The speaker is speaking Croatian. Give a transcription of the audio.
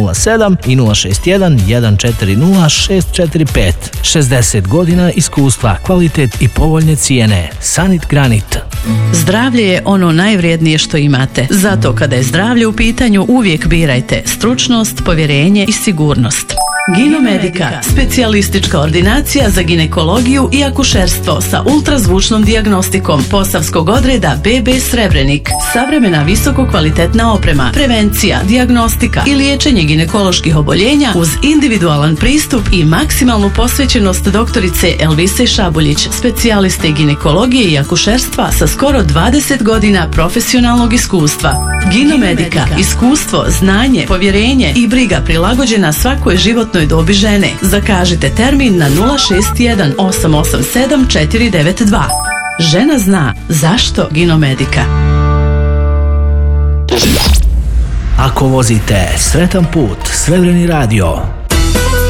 607 i 061 140 645. 60 godina iskustva, kvalitet i povoljne cijene. Sanit Granit. Zdravlje je ono najvrijednije što imate. Zato kada je zdravlje u pitanju uvijek birajte stručnost, povjerenje i sigurnost. Ginomedika, specijalistička ordinacija za ginekologiju i akušerstvo sa ultrazvučnom dijagnostikom Posavskog odreda BB Srebrenik. Savremena visoko kvalitetna oprema, prevencija, dijagnostika i liječenje ginekoloških oboljenja uz individualan pristup i maksimalnu posvećenost doktorice Elvise Šabuljić, specijaliste ginekologije i akušerstva sa skoro 20 godina profesionalnog iskustva. Ginomedika, iskustvo, znanje, povjerenje i briga prilagođena svakoj životnoj dobi žene. Zakažite termin na 061 887 492. Žena zna zašto Ginomedika. Ako vozite sretan put, Srebreni radio.